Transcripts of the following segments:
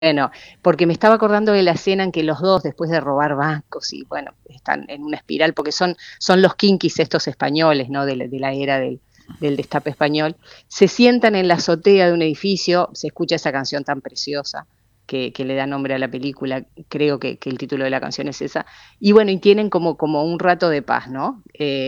Bueno, porque me estaba acordando de la escena en que los dos, después de robar bancos y bueno, están en una espiral, porque son los kinkis estos españoles, ¿no? De la era del destape español, se sientan en la azotea de un edificio, se escucha esa canción tan preciosa que le da nombre a la película, creo que el título de la canción es esa, y bueno, y tienen como un rato de paz, ¿no?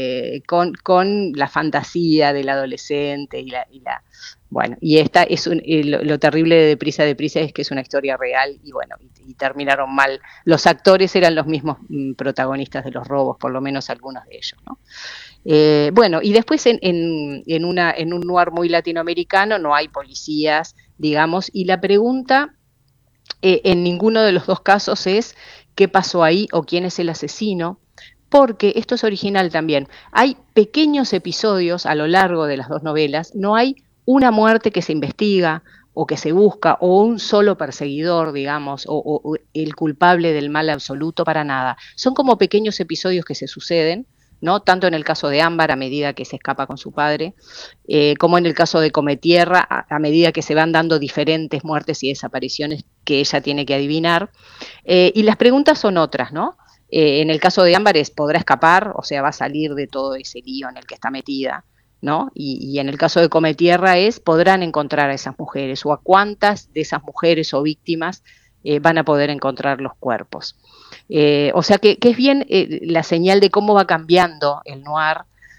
Con la fantasía del adolescente y la bueno, y esta es lo terrible de Deprisa es que es una historia real y bueno, y terminaron mal. Los actores eran los mismos protagonistas de los robos, por lo menos algunos de ellos, ¿no? Bueno, y después en un noir muy latinoamericano no hay policías, digamos, y la pregunta en ninguno de los dos casos es qué pasó ahí o quién es el asesino, porque esto es original también. Hay pequeños episodios a lo largo de las dos novelas, no hay una muerte que se investiga o que se busca, o un solo perseguidor, digamos, o el culpable del mal absoluto, para nada. Son como pequeños episodios que se suceden, ¿no? Tanto en el caso de Ámbar, a medida que se escapa con su padre, como en el caso de Cometierra, a medida que se van dando diferentes muertes y desapariciones que ella tiene que adivinar. Y las preguntas son otras, ¿no? En el caso de Ámbar ¿podrá escapar? O sea, va a salir de todo ese lío en el que está metida, ¿no? Y en el caso de Cometierra ¿podrán encontrar a esas mujeres? ¿O a cuántas de esas mujeres o víctimas van a poder encontrar los cuerpos? O sea que es bien la señal de cómo va cambiando el noir,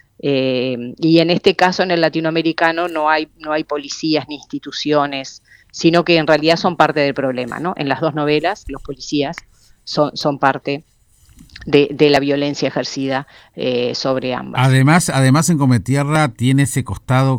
y en este caso, en el latinoamericano, no hay policías ni instituciones, sino que en realidad son parte del problema, ¿no? En las dos novelas, los policías son parte de la violencia ejercida sobre ambas. Además en Cometierra tiene ese costado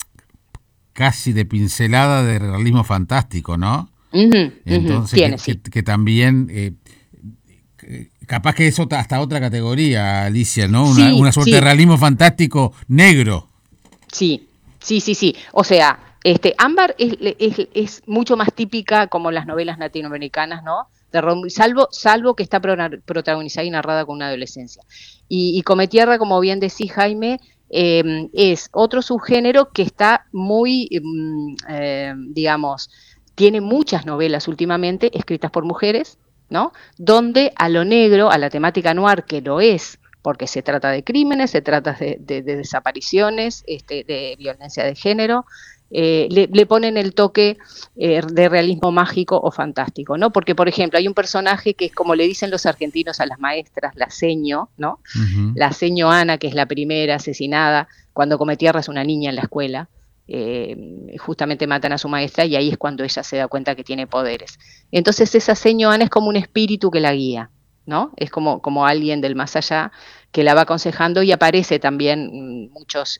casi de pincelada de realismo fantástico, ¿no? Ujú, ujú, Entonces, tiene, sí. que también, capaz que es hasta otra categoría, Alicia, ¿no? Una Sí, suerte de sí, realismo fantástico negro. sí, sí, sí, sí. O sea, Ámbar es mucho más típica como las novelas latinoamericanas, ¿no? Salvo que está protagonizada y narrada con una adolescencia. Y Cometierra, como bien decís, Jaime, es otro subgénero que está muy, digamos, tiene muchas novelas últimamente escritas por mujeres, ¿no? Donde a lo negro, a la temática noir, que lo es, porque se trata de crímenes, se trata de desapariciones, de violencia de género, le ponen el toque de realismo mágico o fantástico, ¿no? Porque, por ejemplo, hay un personaje que es como le dicen los argentinos a las maestras, la seño, ¿no? Ujú. La seño Ana, que es la primera asesinada, cuando Cometierra es una niña en la escuela, justamente matan a su maestra y ahí es cuando ella se da cuenta que tiene poderes. Entonces esa seño Ana es como un espíritu que la guía, ¿no? Es como alguien del más allá que la va aconsejando y aparece también muchos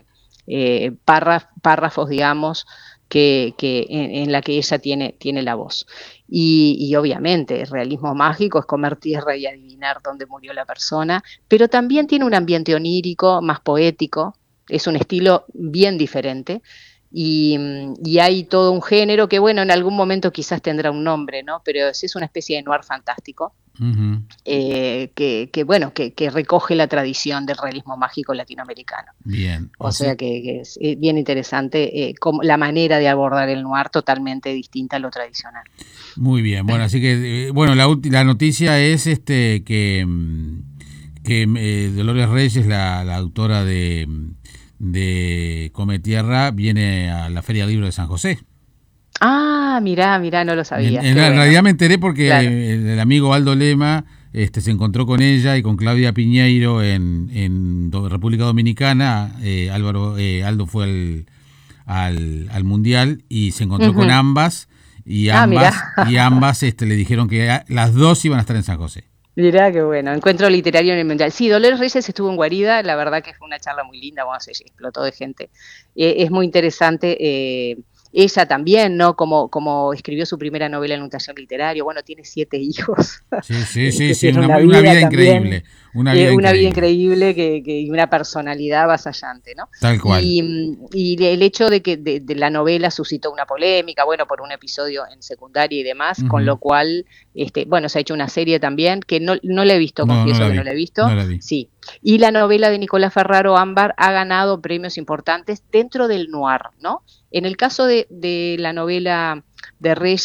párrafos, digamos, que en la que ella tiene la voz. Y obviamente, el realismo mágico es comer tierra y adivinar dónde murió la persona, pero también tiene un ambiente onírico, más poético, es un estilo bien diferente. Y hay todo un género que, bueno, en algún momento quizás tendrá un nombre, ¿no? Pero es una especie de noir fantástico, Ujú. bueno, que recoge la tradición del realismo mágico latinoamericano. Bien, O o sea sea, que es bien interesante como la manera de abordar el noir totalmente distinta a lo tradicional. muy bien. Bueno, así que, bueno, la noticia es que Dolores Reyes, la autora de Cometierra, viene a la Feria del Libro de San José. Ah, mirá, no lo En, sabía. en Qué bueno. realidad me enteré porque Claro. el amigo Aldo Lema se encontró con ella y con Claudia Piñeiro en República Dominicana. Aldo fue al Mundial y se encontró con Ujú. ambas Ah, mirá. y ambas le dijeron que las dos iban a estar en San José. Mirá qué bueno. Encuentro literario en el Mundial. Sí, Dolores Reyes estuvo en Guarida, la verdad que fue una charla muy linda, bueno, se explotó de gente. Es muy interesante. Ella también, ¿no? Como escribió su primera novela en un taller literario, bueno, tiene 7 hijos, Sí, sí, sí, que sí, tiene una una vida vida también, increíble, una vida una vida increíble, increíble y una personalidad avasallante, ¿no? tal cual. Y el hecho de que de la novela suscitó una polémica, bueno, por un episodio en secundaria y demás, con Ujú. lo cual, bueno, se ha hecho una serie también, que no la he visto, No, no confieso la que no vi, la he no visto, la vi. sí. Y la novela de Nicolás Ferraro, Ámbar, ha ganado premios importantes dentro del noir, ¿no? En el caso de la novela de Reyes,